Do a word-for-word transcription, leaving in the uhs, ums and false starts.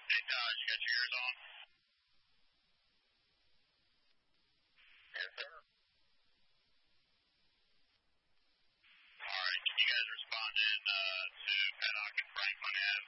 Hey, Todd, you got your ears on? Yes, sir. All right, can you guys respond in uh, to Paddock and Franklin Ave?